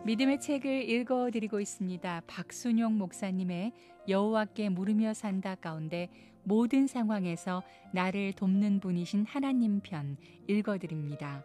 믿음의 책을 읽어드리고 있습니다. 박순용 목사님의 여호와께 물으며 산다 가운데 모든 상황에서 나를 돕는 분이신 하나님 편 읽어드립니다.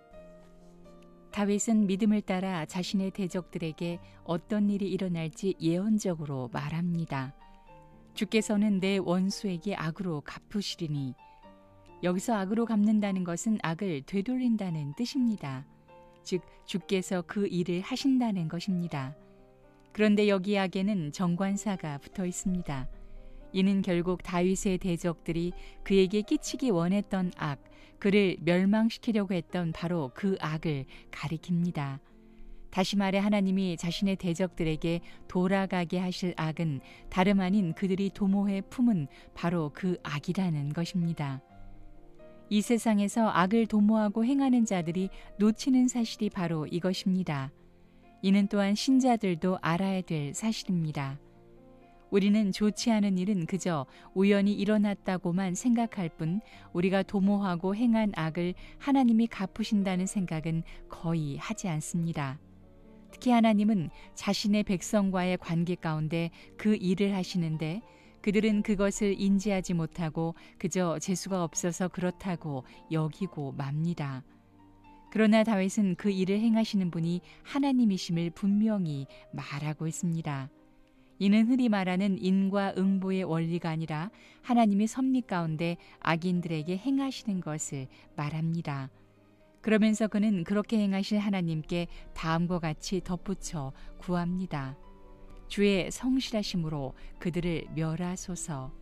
다윗은 믿음을 따라 자신의 대적들에게 어떤 일이 일어날지 예언적으로 말합니다. 주께서는 내 원수에게 악으로 갚으시리니. 여기서 악으로 갚는다는 것은 악을 되돌린다는 뜻입니다. 즉 주께서 그 일을 하신다는 것입니다. 그런데 여기 악에는 정관사가 붙어 있습니다. 이는 결국 다윗의 대적들이 그에게 끼치기 원했던 악, 그를 멸망시키려고 했던 바로 그 악을 가리킵니다. 다시 말해 하나님이 자신의 대적들에게 돌아가게 하실 악은 다름 아닌 그들이 도모해 품은 바로 그 악이라는 것입니다. 이 세상에서 악을 도모하고 행하는 자들이 놓치는 사실이 바로 이것입니다. 이는 또한 신자들도 알아야 될 사실입니다. 우리는 좋지 않은 일은 그저 우연히 일어났다고만 생각할 뿐 우리가 도모하고 행한 악을 하나님이 갚으신다는 생각은 거의 하지 않습니다. 특히 하나님은 자신의 백성과의 관계 가운데 그 일을 하시는데 그들은 그것을 인지하지 못하고 그저 재수가 없어서 그렇다고 여기고 맙니다. 그러나 다윗은 그 일을 행하시는 분이 하나님이심을 분명히 말하고 있습니다. 이는 흔히 말하는 인과응보의 원리가 아니라 하나님이 섭리 가운데 악인들에게 행하시는 것을 말합니다. 그러면서 그는 그렇게 행하실 하나님께 다음과 같이 덧붙여 구합니다. 주의 성실하심으로 그들을 멸하소서.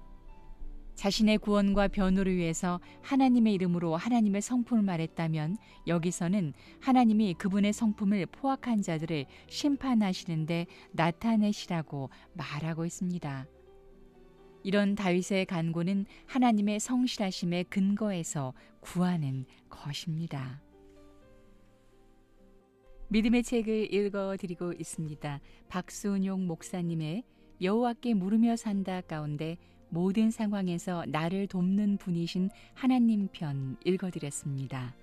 자신의 구원과 변호를 위해서 하나님의 이름으로 하나님의 성품을 말했다면 여기서는 하나님이 그분의 성품을 포악한 자들을 심판하시는데 나타내시라고 말하고 있습니다. 이런 다윗의 간구는 하나님의 성실하심의 근거에서 구하는 것입니다. 믿음의 책을 읽어드리고 있습니다. 박순용 목사님의 여호와께 물으며 산다 가운데 모든 상황에서 나를 돕는 분이신 하나님 편 읽어드렸습니다.